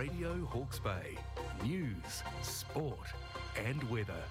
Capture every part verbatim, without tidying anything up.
Radio Hawke's Bay. News, sport and weather.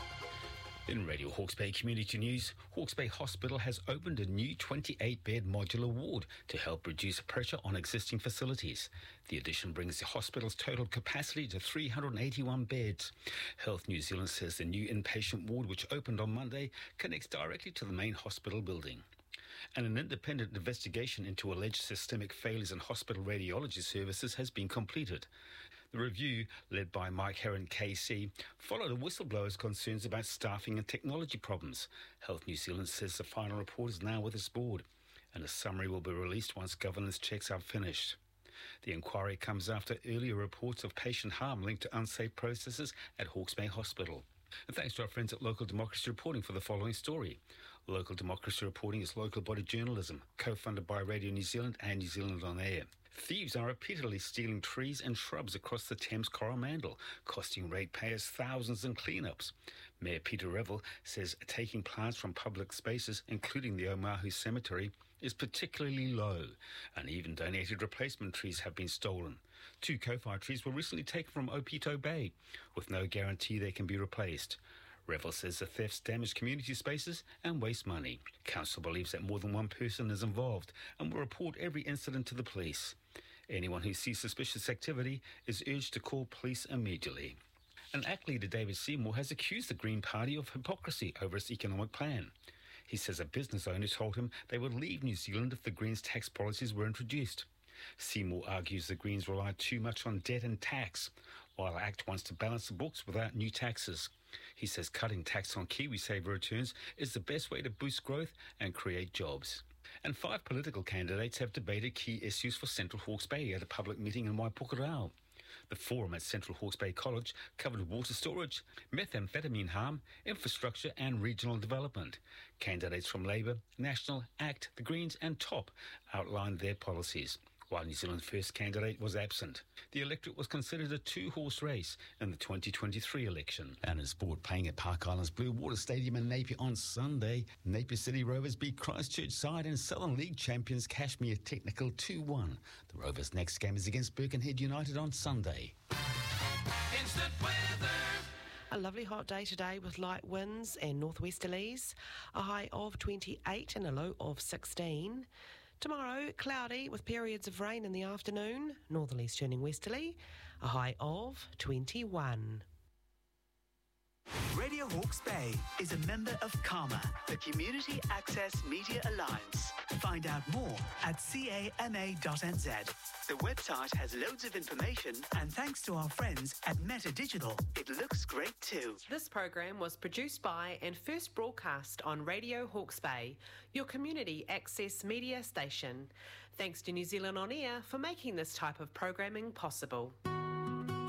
In Radio Hawke's Bay Community News, Hawke's Bay Hospital has opened a new twenty-eight bed modular ward to help reduce pressure on existing facilities. The addition brings the hospital's total capacity to three hundred eighty-one beds. Health New Zealand says the new inpatient ward, which opened on Monday, connects directly to the main hospital building. And an independent investigation into alleged systemic failures in hospital radiology services has been completed. The review, led by Mike Heron K C, followed a whistleblower's concerns about staffing and technology problems. Health New Zealand says the final report is now with its board, and a summary will be released once governance checks are finished. The inquiry comes after earlier reports of patient harm linked to unsafe processes at Hawke's Bay Hospital. And thanks to our friends at Local Democracy Reporting for the following story. Local Democracy Reporting is local body journalism, co-funded by Radio New Zealand and New Zealand On Air. Thieves are repeatedly stealing trees and shrubs across the Thames Coromandel, costing ratepayers thousands in clean-ups. Mayor Peter Revel says taking plants from public spaces, including the Omahu Cemetery, is particularly low, and even donated replacement trees have been stolen. Two kowhai trees were recently taken from Opito Bay, with no guarantee they can be replaced. Revel says the thefts damage community spaces and waste money. Council believes that more than one person is involved and will report every incident to the police. Anyone who sees suspicious activity is urged to call police immediately. And A C T leader David Seymour has accused the Green Party of hypocrisy over its economic plan. He says a business owner told him they would leave New Zealand if the Greens' tax policies were introduced. Seymour argues the Greens rely too much on debt and tax, while A C T wants to balance the books without new taxes. He says cutting tax on KiwiSaver returns is the best way to boost growth and create jobs. And five political candidates have debated key issues for Central Hawke's Bay at a public meeting in Waipukurau. The forum at Central Hawke's Bay College covered water storage, methamphetamine harm, infrastructure and regional development. Candidates from Labour, National, A C T, the Greens and TOP outlined their policies, while New Zealand's first candidate was absent. The electorate was considered a two-horse race in the twenty twenty-three election. And in sport, playing at Park Island's Blue Water Stadium in Napier on Sunday, Napier City Rovers beat Christchurch side and Southern League champions Cashmere Technical two one. The Rovers' next game is against Birkenhead United on Sunday. Instant weather. A lovely hot day today with light winds and northwesterlies, a high of twenty-eight and a low of sixteen. Tomorrow, cloudy with periods of rain in the afternoon, northerlies turning westerly, a high of twenty-one. Radio Hawke's Bay is a member of CAMA, the Community Access Media Alliance. Find out more at cama dot n z. The website has loads of information, and thanks to our friends at Meta Digital, it looks great too. This program was produced by and first broadcast on Radio Hawke's Bay, your community access media station. Thanks to New Zealand On Air for making this type of programming possible.